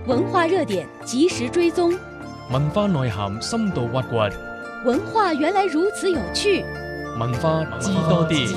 文化熱點及時追蹤， 文化內涵深度挖掘， 文化原來如此有趣， 文化知多啲。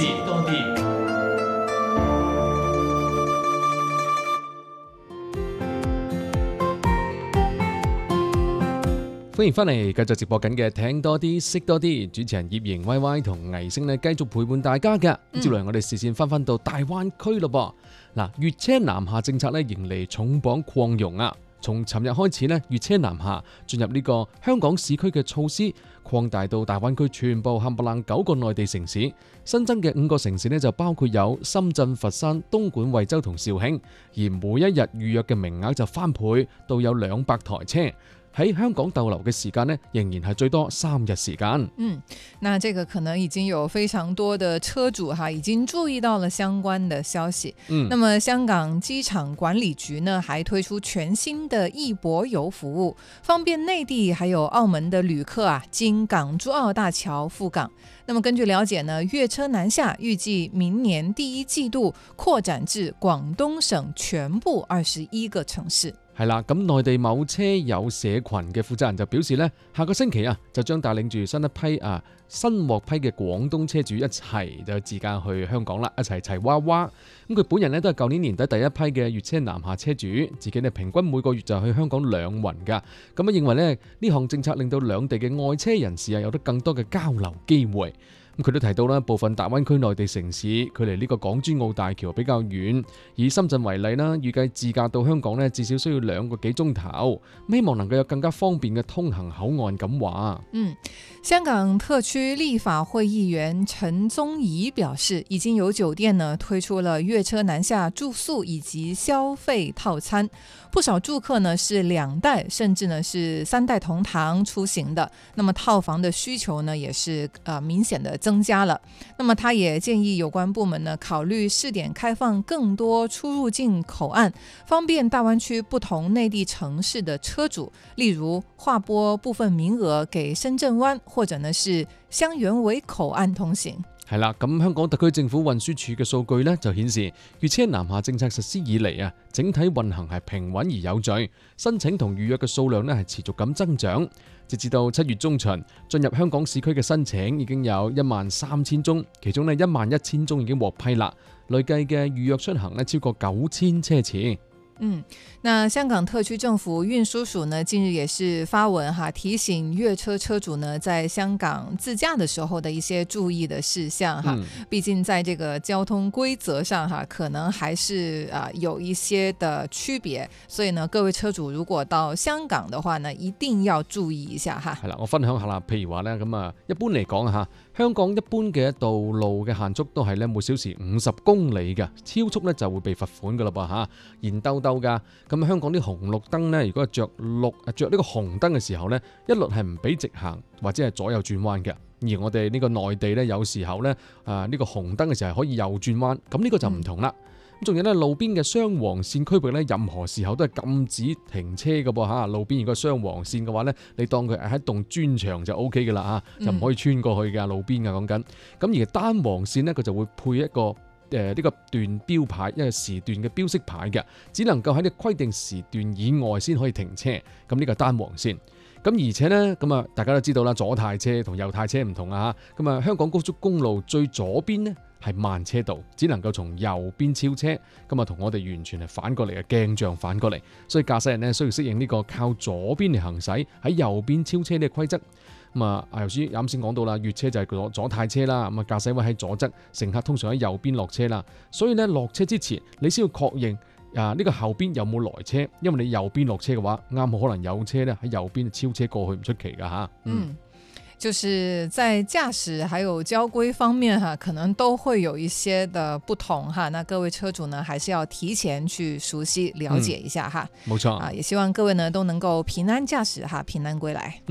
歡迎翻嚟，繼續直播緊嘅聽多啲識多啲，主持人葉瑩、Y Y 同藝星呢繼續陪伴大家嘅。接嚟我哋視線翻到大灣區咯噃。嗱，粵車南下政策呢迎嚟重磅擴容啊！從尋日開始呢，粵車南下進入呢個香港市區嘅措施擴大到大灣區全部冚唪唥9個內地城市，新增嘅5個城市呢就包括有深圳、佛山、東莞、惠州同肇慶，而每一日預約嘅名額就翻倍到有200台車。喺香港逗留嘅時間呢，仍然係最多3日時間。 那這個可能已經有非常多的車主已經注意到了相關的消息。那麼香港機場管理局呢，還推出全新的易泊遊服務，方便內地還有澳門的旅客經港珠澳大橋赴港。那麼根據了解呢，粵車南下預計明年第1季度擴展至廣東省全部21個城市。 係啦，咁內地某車友社群嘅負責人就表示呢，下個星期就將帶領住新獲批嘅廣東車主一齊就自駕去香港啦，一齊齊娃娃。咁佢本人呢都係舊年年底第一批嘅粵車南下車主，自己呢平均每個月就去香港2運噶。咁認為呢項政策令到兩地嘅愛車人士有得更多嘅交流機會。佢都提到啦，部分大灣區內地城市距離呢個港珠澳大橋比較遠，以深圳為例啦，預計自駕到香港呢至少需要2個幾鐘頭，希望能夠有更加方便嘅通行口岸咁話。 香港特區立法會議員陳宗儀表示，已經有酒店呢推出了粵車南下住宿以及消費套餐，不少住客呢是2代甚至呢是3代同堂出行的，那麼套房的需求呢也是明顯的增加了。那麼他也建議有關部門呢考慮試點開放更多出入境口岸，方便大灣區不同內地城市的車主，例如劃撥部分名額給深圳灣或者呢是香園圍口岸通行。 係啦，咁香港特區政府運輸署嘅數據呢就顯示，粵車南下政策實施以嚟整體運行係平穩而有序，申請同預約嘅數量呢係持續咁增長。直至到7月中旬，進入香港市區嘅申請已經有13000宗，其中呢11000宗已經獲批啦，累計嘅預約出行呢超過9000車次。 那香港特區政府運輸署呢近日也是發文提醒粵車車主呢在香港自駕的時候的一些注意的事項畢竟在這個交通規則上可能還是有一些的區別，所以呢各位車主如果到香港的話呢一定要注意一下係啦， 我分享下啦，譬如話呢咁一般嚟講香港一般嘅道路嘅限速都係每小時50公里嘅，超速呢就會被罰款噶啦噃現兜兜噶。咁香港啲紅綠燈呢，如果係着呢個紅燈嘅時候呢，一律係唔俾直行或者係左右轉彎嘅。而我哋呢個內地呢，有時候呢呢個紅燈嘅時候係可以右轉彎，咁呢個就唔同啦。咁仲有呢路邊嘅雙黃線區域呢，任何時候都係禁止停車嘅噃路邊如果雙黃線嘅話呢，你當佢係一棟磚牆就 OK 嘅啦就唔可以穿過去嘅路邊嘅講緊。咁而單黃線呢，佢就會配一個呢個段標牌，一個時段嘅標識牌嘅，只能夠喺呢規定時段以外先可以停車。咁呢個單黃線。咁而且呢，大家都知道啦，左軚車同右軚車唔同香港高速公路最左邊呢係慢車道，只能夠從右邊超車。同我哋完全係反過嚟嘅，鏡像反過嚟，所以駕駛人呢需要適應呢個靠左邊嚟行駛，喺右邊超車呢個規則。頭先啱先講到啦，粵車就係左軚車啦，駕駛位喺左側，乘客通常喺右邊落車啦。所以呢，落車之前，你先要確認呢個後邊有冇來車，因為你右邊落車嘅話，啱好可能有車呢喺右邊超車過去唔出奇噶就是在駕駛還有交規方面可能都會有一些的不同那各位車主呢，還是要提前去熟悉了解一下冇錯也希望各位呢都能夠平安駕駛平安歸來。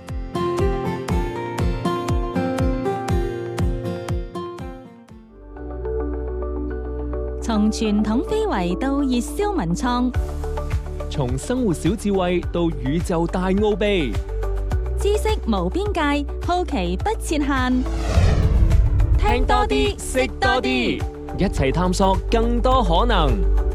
從傳統非遺到熱銷文創， 從生活小智慧到宇宙大奧秘， 知識無邊界，好奇不設限。 聽多啲，識多啲，一齊探索更多可能。